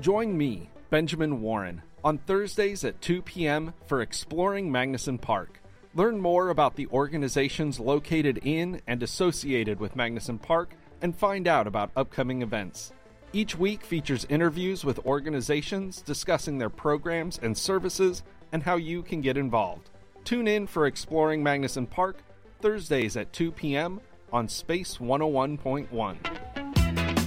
Join me, Benjamin Warren, on Thursdays at 2 p.m. for Exploring Magnuson Park. Learn more about the organizations located in and associated with Magnuson Park and find out about upcoming events. Each week features interviews with organizations discussing their programs and services and how you can get involved. Tune in for Exploring Magnuson Park, Thursdays at 2 p.m. on Space 101.1.